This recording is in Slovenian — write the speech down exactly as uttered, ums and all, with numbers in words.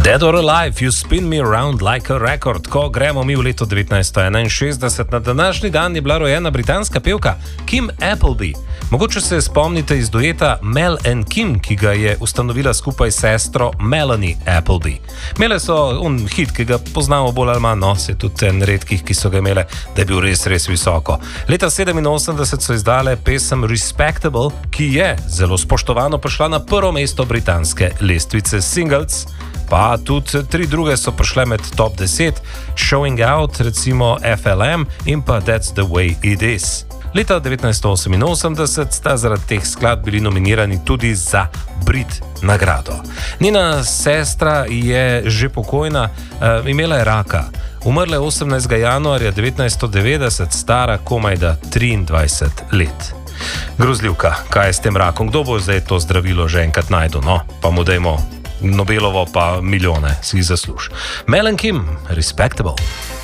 Dead or Alive, You Spin Me Around Like a Record. Ko gremo mi v leto devetnajststo enainšestdeset, na današnji dan je bila rojena britanska pevka Kim Appleby. Mogoče se spomnite iz dueta Mel and Kim, ki ga je ustanovila skupaj s sestro Melanie Appleby. Imele so un hit, ki ga poznamo bolj ali manj, no, se tudi en redkih, ki so ga imele, da je bil res, res visoko. Leta sedeminosemdeset so izdale pesem Respectable, ki je zelo spoštovano prišla na prvo mesto britanske lestvice singles, pa tudi tri druge so prišle med top deset, Showing Out, recimo F L M in pa That's the Way It Is. Leta devetnajststo oseminosemdeset sta zaradi teh skladb bili nominirani tudi za Brit nagrado. Njena sestra je že pokojna, uh, imela je raka. Umrla je osemnajstega januarja devetnajststo devetdeset, stara komajda triindvajset let. Grozljivka, kaj je s tem rakom? Kdo bo zdaj to zdravilo že enkrat najdel? No, pa mu dajmo Nobelovo pa milijone, si jih zasluž. Mel and Kim, Respectable.